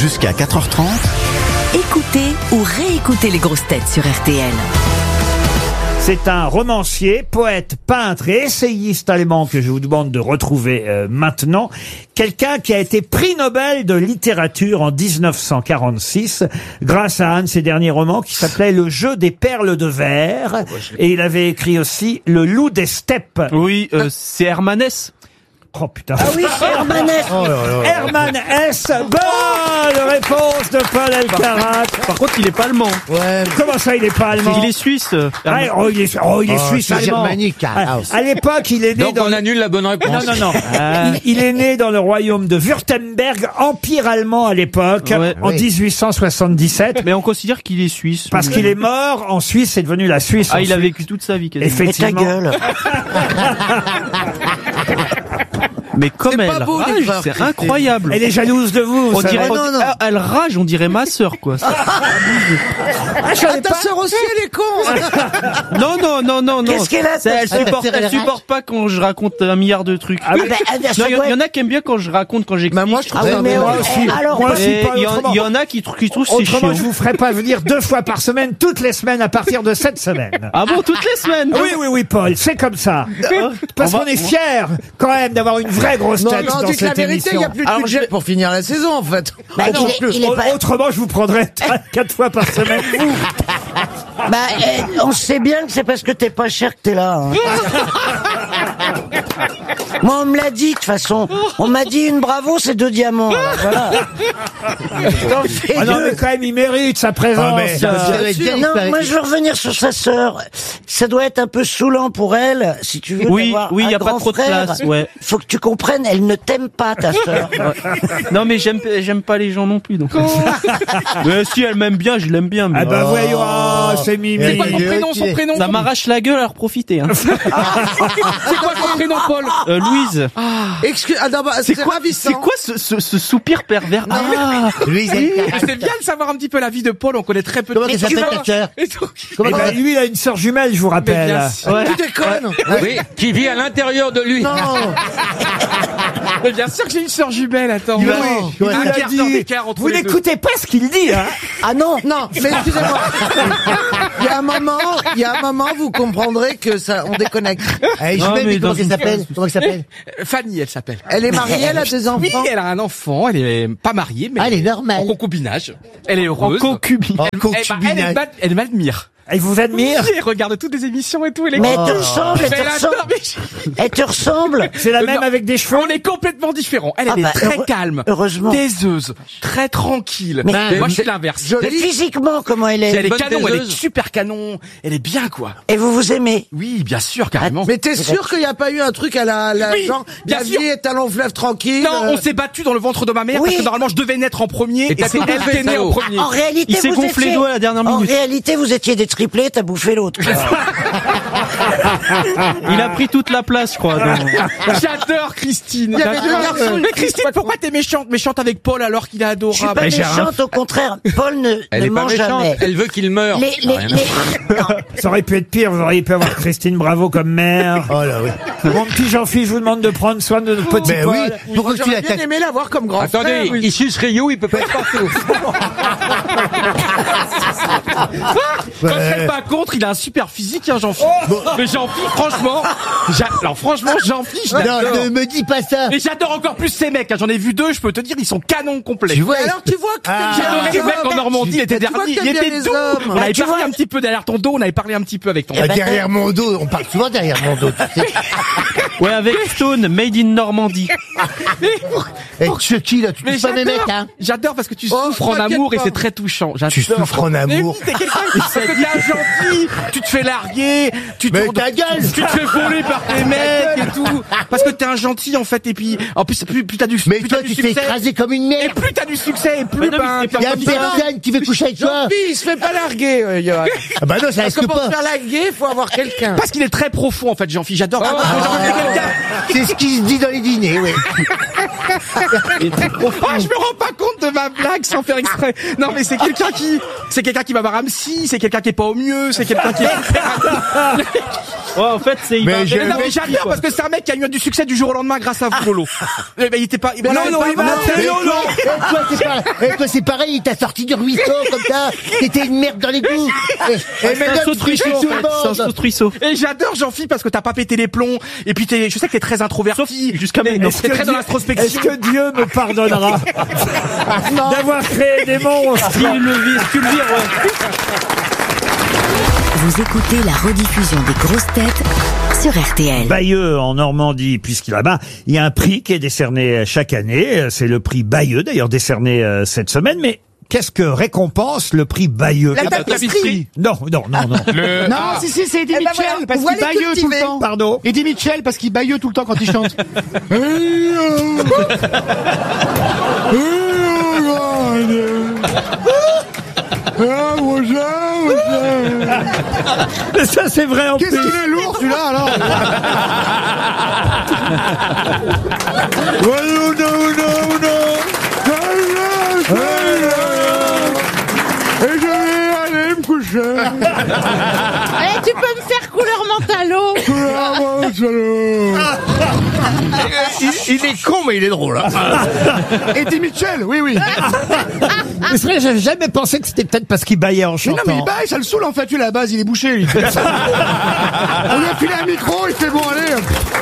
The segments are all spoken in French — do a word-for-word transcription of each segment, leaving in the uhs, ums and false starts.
Jusqu'à quatre heures trente. Écoutez ou réécoutez les grosses têtes sur R T L. C'est un romancier, poète, peintre et essayiste allemand que je vous demande de retrouver euh, maintenant. Quelqu'un qui a été prix Nobel de littérature en dix-neuf cent quarante-six grâce à un de ses derniers romans qui s'appelait Le jeu des perles de verre. Et il avait écrit aussi Le loup des steppes. Oui, euh, c'est Hermann Hesse. Oh putain. Ah oui, c'est Hermann Hesse. Oh là là. Hermann Hesse. Bonne réponse de Paul Elkarat. Par contre, il est pas allemand. Ouais. Comment ça, il est pas allemand? Il est suisse. euh, Ah, oh, il est, oh, il est Oh, suisse c'est allemand. germanique, À, ah, à l'époque, il est né Donc dans on annule la bonne réponse. Non, non, non. il, il est né dans le royaume de Württemberg, empire allemand à l'époque, Ouais. en Oui. dix-huit cent soixante-dix-sept. Mais on considère qu'il est suisse. Parce qu'il est mort en Suisse, c'est devenu la Suisse. Ah, il a ensuite. vécu toute sa vie quasiment. Et ta Effectivement. gueule. Mais comme C'est elle pas beau, rage, l'erreur, c'est Christine. incroyable. Elle est jalouse de vous. On ça dirait, va. non, non. Ah, elle rage, on dirait ma sœur, quoi. Ah, je savais Ta pas. sœur aussi, elle est con. Non, non, non, non, non. Qu'est-ce qu'elle a, C'est- ta Elle sœur supporte, elle supporte pas quand je raconte un milliard de trucs. Ah oui. Bah, elle- Non, ça il y, doit il y en être- a qui aiment bien quand je raconte, quand j'explique. Bah, moi, je trouve Ah oui, ça mais bien. moi Ouais. aussi. Alors, Moi aussi, Et pas il y, en- autrement. il y en a qui, trou- qui trouvent c'est Autrement, chiant. je vous ferai pas venir deux fois par semaine, toutes les semaines à partir de cette semaine. Ah bon, toutes les semaines. Oui, oui, oui, Paul, c'est comme ça. Parce On va- qu'on est fiers, quand même, d'avoir une vraie grosse Non, tête non, dans dites la cette vérité, il émission. n'y a plus de Alors, budget je- pour finir la saison, en fait. Bah, On il peut est- plus. il est pas- Autrement, je vous prendrais quatre fois par semaine. vous. Bah, eh, on sait bien que c'est parce que t'es pas cher que t'es là. hein. Moi, on me l'a dit, de toute façon. On m'a dit une bravo, c'est deux diamants. Alors, voilà. T'en fais Ah non, deux. mais quand même, il mérite sa présence. Ah, mais ça Euh, serait bien, Non, il paraît- moi je veux revenir sur sa sœur. Ça doit être un peu saoulant pour elle, si tu veux. Oui, d'avoir oui, un y a pas grand trop de frère. place, ouais. Faut que tu comprennes, elle ne t'aime pas, ta sœur. Non, mais j'aime, j'aime pas les gens non plus, donc. Mais si elle m'aime bien, je l'aime bien. Mais Ah bah voyons, ah, c'est Mimi. C'est quoi Son prénom, son prénom. ça m'arrache la gueule à profiter. Hein. C'est quoi son prénom, Paul? Euh, Louise. Excuse, ah, non, bah, C'est c'est quoi, ravissant. c'est quoi ce, ce, ce soupir pervers? Ah, Louise, Et c'est bien de savoir un petit peu la vie de Paul, on connaît très peu de Comment choses. elle s'appelle, ta sœur? Et donc- Eh ben, lui, il a une sœur jumelle, je vous Mais rappelle. bien sûr. ouais. Tu déconnes. Oui, qui vit à l'intérieur de lui. Non. Mais bien sûr que j'ai une sœur jumelle, attends. Il va- Oui. oui, Il y a il un vous l'a quart dit. d'heure d'écart entre Vous les deux. n'écoutez pas ce qu'il dit, hein. Ah non, Non, mais excusez-moi. Il y a un moment, il y a un moment, vous comprendrez que ça, on déconnecte. je Non, mais dans une s'appelle? Comment elle s'appelle? Euh, Fanny, elle s'appelle. Elle est mariée, elle a des enfants. Oui, elle a un enfant, elle est pas mariée, mais Ah, elle est normale. en concubinage. Elle est En heureuse. concubine. En Elle, bah, elle, elle m'a- elle m'admire. Elle vous admire. Elle regarde toutes les émissions et tout. Elle est mais elle contente. te ressemble, elle Mais te elle ressemble. adore, mais- Elle te ressemble. C'est la Euh, même non. avec des cheveux. On est complètement différents. Elle, elle Ah bah, est très heureux- calme, heureusement. taiseuse, très tranquille. Mais- moi, je suis l'inverse. Mais physiquement, comment elle Elle est. est bonne canon, elle est taiseuse. super canon. Elle est bien, quoi. Et vous vous aimez. Oui, bien sûr, carrément. Mais t'es sûr qu'il n'y a pas eu un truc à la, la Oui, genre, bien la sûr. vie est un long fleuve tranquille. Non, euh, on s'est battu dans le ventre de ma mère Oui. parce que normalement je devais naître en premier et, t'as c'est tout elle fait, qui est née ça, en oh. premier. En réalité, Il s'est vous gonflé étiez- les doigts à la dernière En minute. réalité, vous étiez des triplés, t'as bouffé l'autre. Il a pris toute la place, je crois. dans- J'adore Christine. Il y avait deux garçons. Mais Christine, pourquoi t'es méchante, méchante avec Paul alors qu'il est Je suis adorable? pas Mais j'ai un- méchante, au contraire. Paul ne, Elle ne est pas mange méchante. jamais. Elle veut qu'il meure. Les, les, Rien à les- non. Ça aurait pu être pire, vous auriez pu avoir Christine Bravo comme mère. Oh là oui. Mon petit Jean-Philippe, je vous demande de prendre soin de notre petit Mais Paul. oui. Pourquoi tu J'aurais bien l'attaques? aimé l'avoir comme grand Attendez, frère. oui. il suce Rio, il peut pas être partout. Quand je serais pas contre, il a un super physique, hein, Jean-Philippe. Mais Jean-Philippe, franchement, j'a- alors franchement, Jean-Philippe, je l'adore. Non, ne me dis pas ça. Et j'adore encore plus ces mecs, hein. J'en ai vu deux, je peux te dire, ils sont canons complets. Tu vois, alors tu vois que Ah. t'aimes bien J'adorais les les mecs hommes. en Normandie, il était Tu vois que dernier, il t'aimes bien était les doux. hommes. On avait tu parlé vois- un petit peu derrière ton dos, on avait parlé un petit peu avec ton. Eh ben, Derrière mon dos, on parle souvent derrière mon dos, tu sais. Ouais, avec Stone, Made in Normandie. Et Chucky, là, tu Mais touches pas mes j'adore, mecs, hein. j'adore parce que tu Oh, souffres en t'inquiète amour et pas. c'est très touchant. J'adore. Tu souffres en Mais amour. oui, t'es quelqu'un qui parce que t'es un gentil, tu te fais larguer, tu te, Mais ta gueule. tu te fais voler par tes mecs et tout, parce que t'es un gentil en fait et puis en plus plus, plus t'as du Mais plus toi, t'as du tu te fais succès, écraser comme une et merde. plus t'as du succès et plus Mais non, mais ben c'est t'es pas- Il y a encore plus- personne qui veut coucher avec toi. Jean-Pierre, il se fait pas larguer, euh, Johan. Ah bah non, ça Parce risque que pour pas. se faire larguer, faut avoir quelqu'un. parce qu'il est très profond en fait, Jean-Philippe. J'adore. Parce que Jean-Philippe, c'est quelqu'un- C'est ce qui se dit dans les dîners, oui. Ah, je me rends pas compte de ma blague sans faire exprès. Non, mais c'est quelqu'un qui, c'est quelqu'un qui va voir un psy, c'est quelqu'un qui est pas au mieux, c'est quelqu'un qui est. Ouais, en fait, c'est il Mais va- je- Mais non, mais j'adore parce que c'est un mec qui a eu du succès du jour au lendemain grâce à vous, Lolo. Eh ben, il était pas. Non, non, il m'a Mais quoi, toi, c'est pareil. Eh, toi, c'est pareil, il t'a sorti du ruisseau, comme ça. T'étais une merde dans les goûts. Et, et C'est un maintenant, saut tu de ruisseau, triches en tout le fait. C'est un monde. saut de ruisseau. Et j'adore Jean-Philippe parce que t'as pas pété les plombs. Et puis t'es, je sais que t'es très introverti. Jusqu'à maintenant. T'es très dans Est-ce l'introspection. que Dieu me pardonnera d'avoir créé des monstres? Style levier, sculpture, ouais. Vous écoutez la rediffusion des grosses têtes sur R T L. Bayeux en Normandie, puisqu'il là-bas, il y a un prix qui est décerné chaque année. C'est le prix Bayeux, d'ailleurs décerné euh, cette semaine. Mais qu'est-ce que récompense le prix Bayeux? La tapisserie. Non, non, non, non. Le... Non, si, si, c'est Eddie Eh ben Mitchell, voilà, parce on qu'il va les bailleut tout le cultiver. temps. Pardon. Eddie Mitchell, parce qu'il bailleut tout le temps quand il chante. Mais ça, c'est vrai en plus. Qu'est-ce qu'il est lourd, celui-là, alors? Et je vais aller me coucher. Eh, tu peux me faire couleur mentalo. Il, il est con, mais il est drôle. Hein. Eddie Mitchell, oui, oui. Mais c'est vrai, j'avais jamais pensé que c'était peut-être parce qu'il baillait en Mais chantant. non, mais il baille, ça le saoule en fait, lui, à la base, il est bouché, lui. On lui a filé un micro, il fait bon, allez.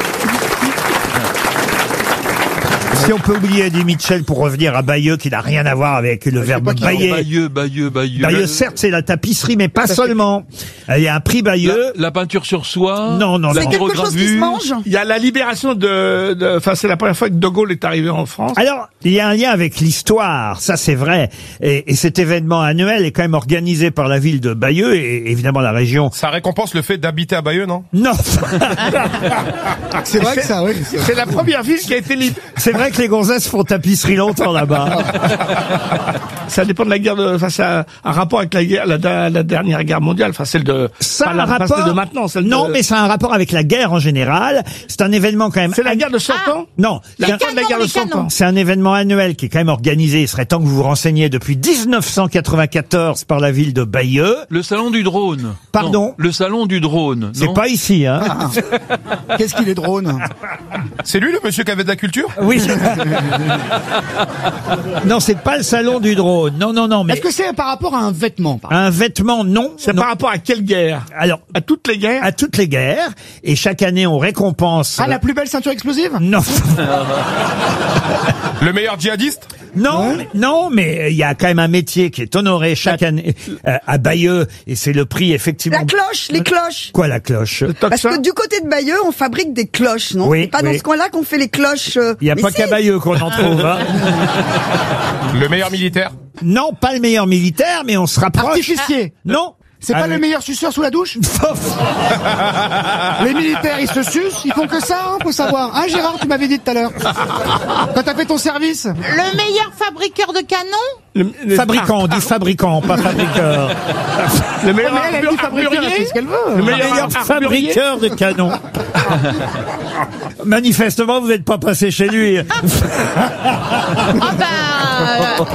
Si on peut oublier Eddie Mitchell pour revenir à Bayeux, qui n'a rien à voir avec le verbe pas qui- bailler. Bayeux, Bayeux, Bayeux. Bayeux, certes, c'est la tapisserie, mais pas seulement. Il y a un prix Bayeux. La, la peinture sur soie. Non, non, la non. C'est quelque chose qui se chirogravure. mange. Il y a la libération de, de, enfin, c'est la première fois que De Gaulle est arrivé en France. Alors, il y a un lien avec l'histoire, ça c'est vrai. Et, et cet événement annuel est quand même organisé par la ville de Bayeux et évidemment la région. Ça récompense le fait d'habiter à Bayeux, non? Non, C'est vrai que ça, oui. C'est la première ville qui a été libérée. c'est vrai que les gonzesses font tapisserie longtemps là-bas. Ça dépend de la guerre de, enfin, ça a un rapport avec la guerre, la, la dernière guerre mondiale, enfin, celle de, Ça pas a la, un pas rapport celle de maintenant, celle Non, de, mais ça a un rapport avec la guerre en général. C'est un événement quand même. c'est la guerre de cent ans? Non, La c'est un- fin de la guerre de les cent canons. ans. c'est un événement annuel qui est quand même organisé. Il serait temps que vous vous renseigniez depuis dix-neuf cent quatre-vingt-quatorze par la ville de Bayeux. Le salon du drone. Pardon? Non, le salon du drone. C'est non pas ici, hein. Qu'est-ce qu'il est drône. C'est lui le monsieur qui avait de la culture? Oui. Non, c'est pas le salon du drone. Non, non, non, mais Est-ce que c'est par rapport à un vêtement, par un vêtement, non. C'est non. par rapport à quelle guerre? Alors, À toutes les guerres? à toutes les guerres. Et chaque année, on récompense. Ah, la plus belle ceinture explosive? Non. Le meilleur djihadiste? Non, mais- non, mais il y a quand même un métier qui est honoré chaque année euh, à Bayeux, et c'est le prix effectivement. La cloche, les cloches. Quoi, la cloche? Parce que du côté de Bayeux, on fabrique des cloches, non? Oui, C'est pas oui. dans ce coin-là qu'on fait les cloches. euh, Il n'y a mais pas si. qu'à Bayeux qu'on en trouve. Hein. Le meilleur militaire? Non, pas le meilleur militaire, mais on se rapproche. Artificier. Non. C'est Ah, pas oui. le meilleur suceur sous la douche? Les militaires, ils se sucent, ils font que ça, hein, faut savoir. Hein, Gérard, tu m'avais dit tout à l'heure. Quand t'as fait ton service. Le meilleur fabriqueur de canons. Le, le- Fabricant, on dit fabricant, pas fabriqueur. le meilleur Mais elle, elle dit fabriqueur, elle armurier. fait ce qu'elle veut. Le Le meilleur meilleur armurier. fabriqueur de canons. Manifestement, vous n'êtes pas passé chez lui. Ah ben. euh,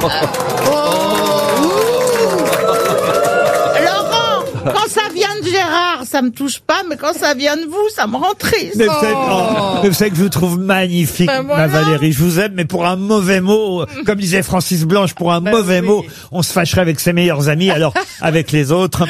Laurent, quand ça vient de Gérard, ça me touche pas, mais quand ça vient de vous, ça me rend triste. Mais vous, savez, oh, mais vous savez que je vous trouve magnifique, Ben ma voilà. Valérie. Je vous aime, mais pour un mauvais mot, comme disait Francis Blanche, pour un mauvais oui. mot, on se fâcherait avec ses meilleurs amis, alors avec les autres.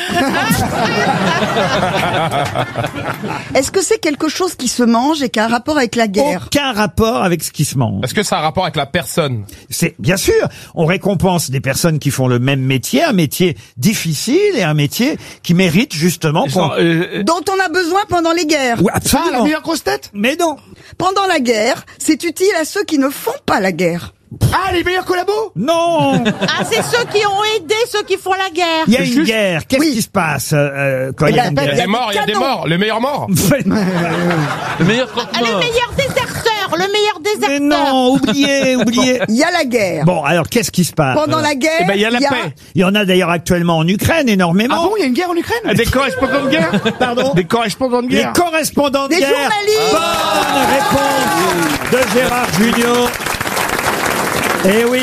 Est-ce que c'est quelque chose qui se mange et qui a un rapport avec la guerre? Aucun rapport avec ce qui se mange. Est-ce que ça a un rapport avec la personne? C'est bien sûr, on récompense des personnes qui font le même métier, un métier difficile et un métier qui mérite justement qu'on... Genre, euh, Dont on a besoin pendant les guerres. Oui, Ah, la absolument. meilleure grosse tête? Mais non. Pendant la guerre, c'est utile à ceux qui ne font pas la guerre. Ah, les meilleurs collabos? Non. Ah, c'est ceux qui ont aidé ceux qui font la guerre. Il y a une Juste- guerre. Qu'est-ce Oui. qui se passe euh, quand il y a la une bête- Il y a guerre des morts, il y a des Canon. morts. Le meilleur mort? Le meilleur Ah, le croque-mort. meilleur déserteur, le meilleur Mais déserteur. non, oubliez, oubliez. Il y a la guerre. Bon, alors qu'est-ce qui se passe Pendant la guerre, eh ben, il y a la paix. Il y en a d'ailleurs actuellement en Ukraine énormément. Ah bon, il y a une guerre en Ukraine? Des correspondants de guerre? Pardon. Des correspondants de Les guerre? correspondants de Des guerre. journalistes. Bonne réponse de Gérard Junior. Eh oui.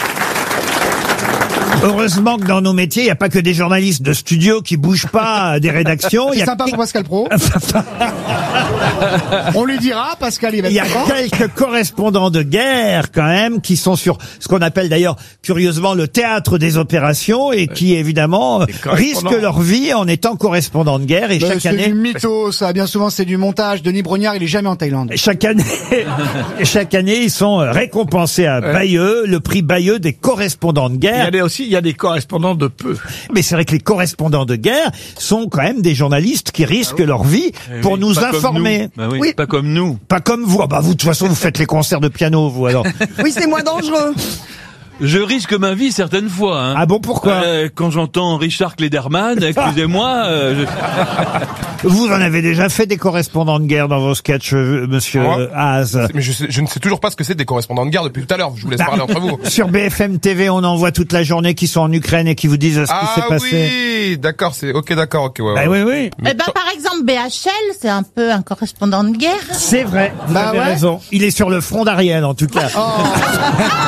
Heureusement que dans nos métiers, il n'y a pas que des journalistes de studio qui bougent pas des rédactions. Il y C'est a sympa pour Pascal Pro. On lui dira, Pascal, il va Il y a être content. quelques correspondants de guerre quand même qui sont sur ce qu'on appelle d'ailleurs curieusement le théâtre des opérations et qui évidemment risquent leur vie en étant correspondants de guerre et Ben, chaque c'est année du mytho, ça. Bien souvent, c'est du montage. Denis Brognard, il est jamais en Thaïlande. chaque année chaque année ils sont récompensés à Bayeux, le prix Bayeux des correspondants de Il y guerre. a des- aussi, il y a des correspondants de peu. Mais c'est vrai que les correspondants de guerre sont quand même des journalistes qui risquent leur vie pour nous Pas comme informer. nous. Bah oui, Oui. pas comme nous. Pas comme vous. Ah bah vous de toute façon vous faites les concerts de piano vous alors. Oui, c'est moins dangereux. Je risque ma vie certaines fois. Hein. Ah bon pourquoi? Euh, Quand j'entends Richard Klederman, excusez-moi, euh, je- Vous en avez déjà fait des correspondants de guerre dans vos sketchs, euh, monsieur Moi euh, Haas. Mais je, sais- je ne sais toujours pas ce que c'est des correspondants de guerre depuis tout à l'heure. Je vous laisse parler entre vous. Sur B F M T V, on en voit toute la journée qui sont en Ukraine et qui vous disent ce qui Ah s'est passé. oui, d'accord, c'est ok, d'accord, ok, ouais. Bah ouais. oui, oui. Eh ben, par exemple, B H L, c'est un peu un correspondant de guerre. C'est vrai, vous Bah avez ouais. raison. Il est sur le front d'Ariel, en tout cas.